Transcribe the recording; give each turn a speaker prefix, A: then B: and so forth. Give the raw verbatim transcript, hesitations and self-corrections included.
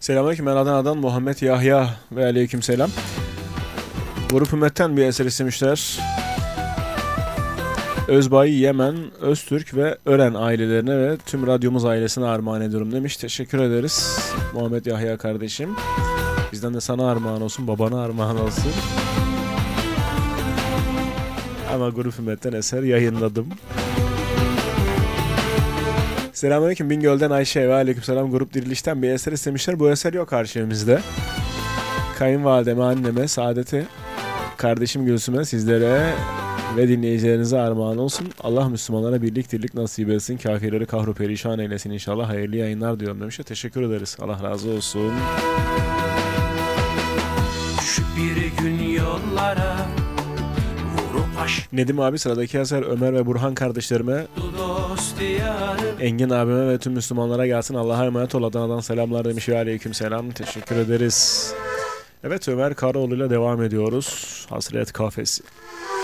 A: Selamünaleyküm. Ben Adana'dan Muhammed Yahya ve aleykümselam. Grup Ümmet'ten bir eser istemişler. Özbay, Yemen, Öztürk ve Ören ailelerine ve tüm radyomuz ailesine armağan ediyorum demiş. Teşekkür ederiz Muhammed Yahya kardeşim. Bizden de sana armağan olsun, babana armağan olsun. Ama Grup Ümmet'ten eser yayınladım. Selamünaleyküm. Bingöl'den Ayşe ve aleykümselam. Grup Diriliş'ten bir eser istemişler. Bu eser yok arşivimizde. Kayınvalideme, anneme, Saadet'e, kardeşim Gülsüm'e, sizlere ve dinleyicilerinize armağan olsun. Allah Müslümanlara birlik dirlik nasip etsin. Kafirleri kahru perişan eylesin inşallah. Hayırlı yayınlar diyorum demiş. Teşekkür ederiz. Allah razı olsun.
B: Şu bir gün yollara
A: Nedim abi, sıradaki eser Ömer ve Burhan kardeşlerime, Engin abime ve tüm Müslümanlara gelsin. Allah'a emanet ol. Adana'dan selamlar demiş ve aleyküm selam. Teşekkür ederiz. Evet, Ömer Karaoğlu ile devam ediyoruz. Hasret Kafesi.